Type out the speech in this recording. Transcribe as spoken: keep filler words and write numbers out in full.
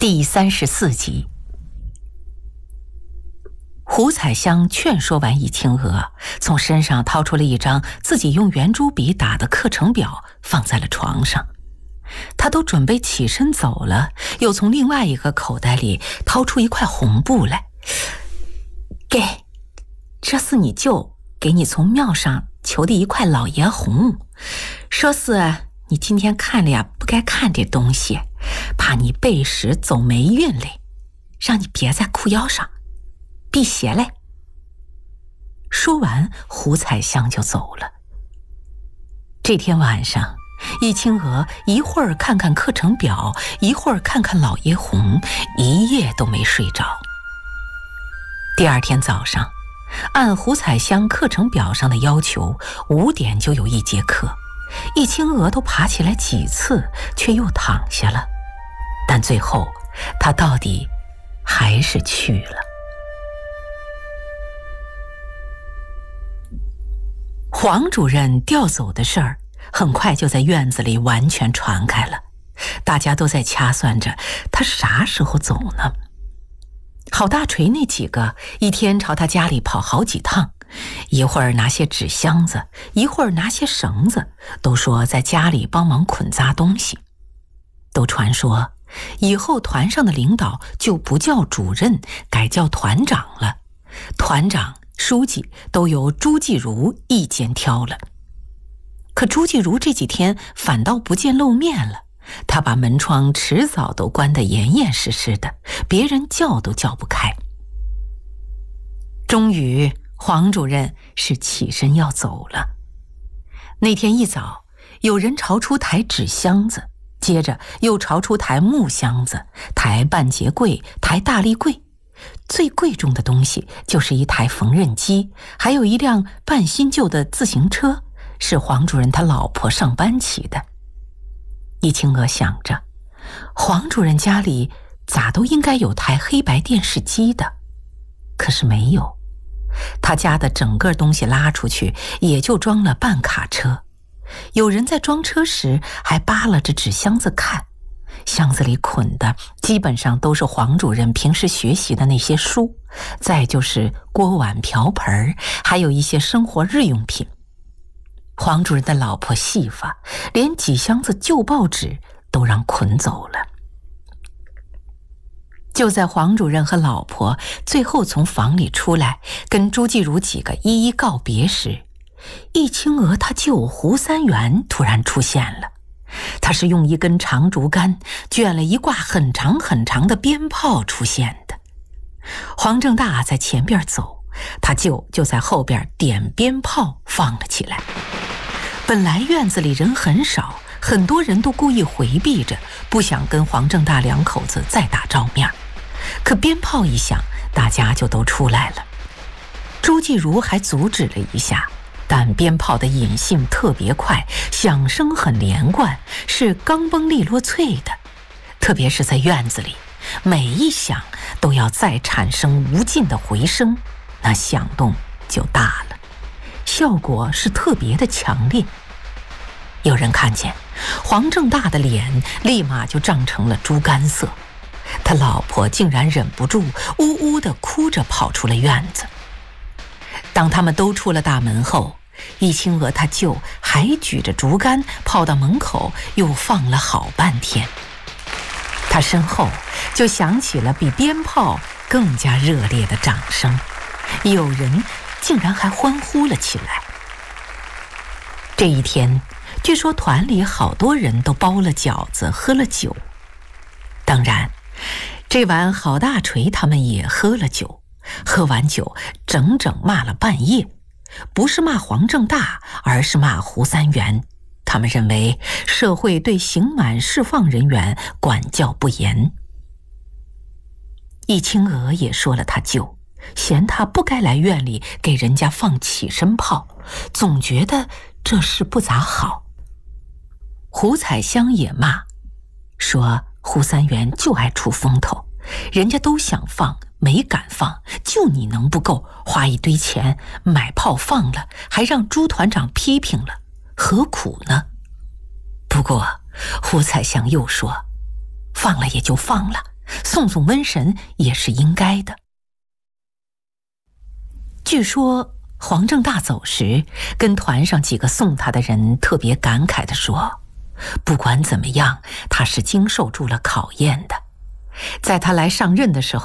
第三十四集。胡彩香劝说完易清娥，从身上掏出了一张自己用圆珠笔打的课程表，放在了床上。她都准备起身走了，又从另外一个口袋里掏出一块红布来。给，这是你舅给你从庙上求的一块老爷红，说是你今天看了呀不该看的东西，怕你背时走霉运嘞，让你别在裤腰上，辟邪嘞。说完，胡彩香就走了。这天晚上，易清娥一会儿看看课程表，一会儿看看老爷红，一夜都没睡着。第二天早上，按胡彩香课程表上的要求，五点就有一节课。易清娥都爬起来几次，却又躺下了。但最后，她到底还是去了。黄主任调走的事儿，很快就在院子里完全传开了。大家都在掐算着他啥时候走呢。郝大锤那几个一天朝他家里跑好几趟，一会儿拿些纸箱子，一会儿拿些绳子，都说在家里帮忙捆扎东西。都传说以后团上的领导就不叫主任，改叫团长了，团长、书记都由朱继如一肩挑了。可朱继如这几天反倒不见露面了，他把门窗迟早都关得严严实实的，别人叫都叫不开。终于黄主任是起身要走了。那天一早，有人朝出抬纸箱子，接着又朝出抬木箱子，抬半截柜，抬大立柜。最贵重的东西就是一台缝纫机，还有一辆半新旧的自行车，是黄主任他老婆上班骑的。易清娥想着，黄主任家里咋都应该有台黑白电视机的，可是没有。他家的整个东西拉出去也就装了半卡车，有人在装车时还扒拉着纸箱子看，箱子里捆的基本上都是黄主任平时学习的那些书，再就是锅碗瓢盆，还有一些生活日用品。黄主任的老婆细发，连几箱子旧报纸都让捆走了。就在黄主任和老婆最后从房里出来，跟朱继如几个一一告别时，易清娥他舅胡三元突然出现了。他是用一根长竹竿卷了一挂很长很长的鞭炮出现的。黄正大在前边走，他舅就在后边点鞭炮放了起来。本来院子里人很少，很多人都故意回避着，不想跟黄正大两口子再打照面。可鞭炮一响，大家就都出来了。朱继如还阻止了一下，但鞭炮的引信特别快，响声很连贯，是钢嘣利落脆的。特别是在院子里，每一响都要再产生无尽的回声，那响动就大了，效果是特别的强烈。有人看见黄正大的脸立马就涨成了猪肝色，他老婆竟然忍不住呜呜地哭着跑出了院子。当他们都出了大门后，易清娥他舅还举着竹竿跑到门口，又放了好半天。他身后就响起了比鞭炮更加热烈的掌声，有人竟然还欢呼了起来。这一天，据说团里好多人都包了饺子，喝了酒。当然，这晚郝大锤他们也喝了酒，喝完酒整整骂了半夜。不是骂黄正大，而是骂胡三元。他们认为社会对刑满释放人员管教不严。易清娥也说了他舅，嫌他不该来院里给人家放起身炮，总觉得这事不咋好。胡彩香也骂，说胡三元就爱出风头，人家都想放没敢放，就你能不够，花一堆钱买炮放了，还让朱团长批评了，何苦呢？不过胡彩香又说，放了也就放了， 送送瘟神也是应该的。据说黄正大走时，跟团上几个送他的人特别感慨地说，不管怎么样，他是经受住了考验的。在他来上任的时候，